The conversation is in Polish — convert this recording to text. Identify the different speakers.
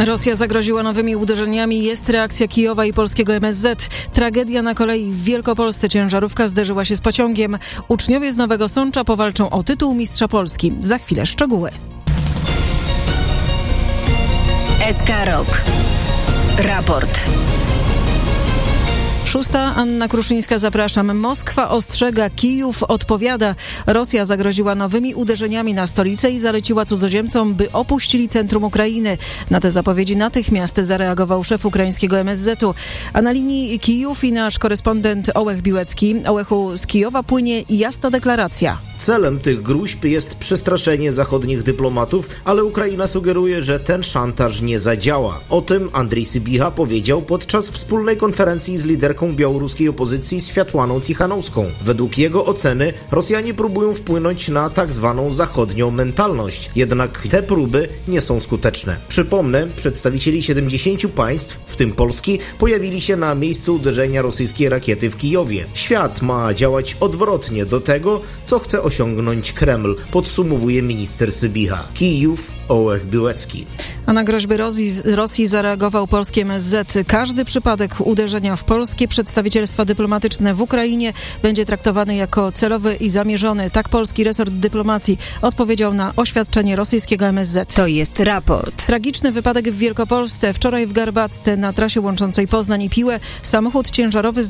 Speaker 1: Rosja zagroziła nowymi uderzeniami. Jest reakcja Kijowa i polskiego MSZ. Tragedia na kolei w Wielkopolsce. Ciężarówka zderzyła się z pociągiem. Uczniowie z Nowego Sącza powalczą o tytuł mistrza Polski. Za chwilę szczegóły.
Speaker 2: SK Rok. Raport.
Speaker 1: 6. Anna Kruszyńska, zapraszam. Moskwa ostrzega, Kijów odpowiada. Rosja zagroziła nowymi uderzeniami na stolicę i zaleciła cudzoziemcom, by opuścili centrum Ukrainy. Na te zapowiedzi natychmiast zareagował szef ukraińskiego MSZ-u. A na linii Kijów i nasz korespondent Ołech Biłecki. Ołechu, z Kijowa płynie jasna deklaracja.
Speaker 3: Celem tych gróźb jest przestraszenie zachodnich dyplomatów, ale Ukraina sugeruje, że ten szantaż nie zadziała. O tym Andrzej Sybiha powiedział podczas wspólnej konferencji z liderką białoruskiej opozycji Światłaną Cichanowską. Według jego oceny Rosjanie próbują wpłynąć na tak zwaną zachodnią mentalność. Jednak te próby nie są skuteczne. Przypomnę, przedstawicieli 70 państw, w tym Polski, pojawili się na miejscu uderzenia rosyjskiej rakiety w Kijowie. Świat ma działać odwrotnie do tego, co chce osiągnąć Kreml, podsumowuje minister Sybiha. Kijów, Ołech Biłecki.
Speaker 1: A na groźby Rosji zareagował polski MSZ. Każdy przypadek uderzenia w polskie przedstawicielstwa dyplomatyczne w Ukrainie będzie traktowany jako celowy i zamierzony. Tak polski resort dyplomacji odpowiedział na oświadczenie rosyjskiego MSZ.
Speaker 2: To jest raport.
Speaker 1: Tragiczny wypadek w Wielkopolsce. Wczoraj w Garbacce na trasie łączącej Poznań i Piłę samochód ciężarowy